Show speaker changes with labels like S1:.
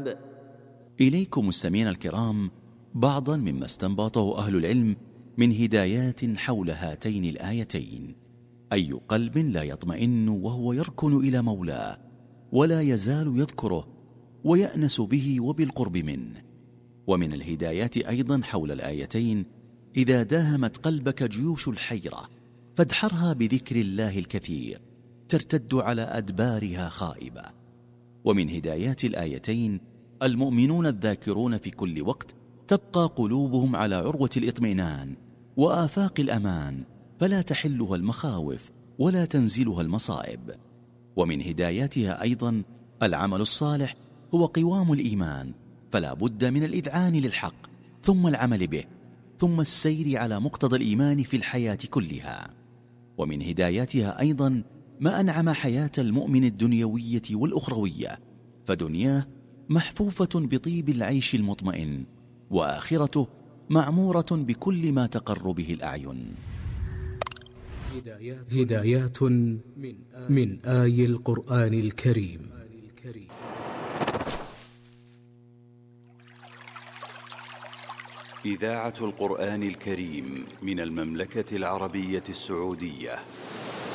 S1: بعد.
S2: إليكم مستمعينا الكرام بعضا مما استنبطه أهل العلم من هدايات حول هاتين الآيتين. أي قلب لا يطمئن وهو يركن إلى مولاه ولا يزال يذكره ويأنس به وبالقرب منه. ومن الهدايات أيضا حول الآيتين: إذا داهمت قلبك جيوش الحيرة فادحرها بذكر الله الكثير ترتد على أدبارها خائبة. ومن هدايات الآيتين: المؤمنون الذاكرون في كل وقت تبقى قلوبهم على عروة الإطمئنان وآفاق الأمان، فلا تحلها المخاوف ولا تنزلها المصائب. ومن هداياتها أيضا: العمل الصالح هو قوام الإيمان، فلا بد من الإذعان للحق ثم العمل به ثم السير على مقتضى الإيمان في الحياة كلها. ومن هداياتها أيضا ما أنعم حياة المؤمن الدنيوية والأخروية، فدنياه محفوفة بطيب العيش المطمئن، وآخرته معمورة بكل ما تقر به الأعين.
S3: هدايات من آي القرآن الكريم.
S4: إذاعة القرآن الكريم من المملكة العربية السعودية.